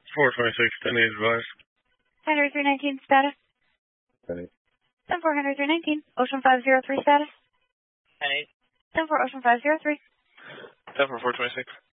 426, 10 advised. Henry 319 status. 10-4 Henry 319. Ocean 503 status. 10-8. 10-4 Ocean 503. 10-4 426.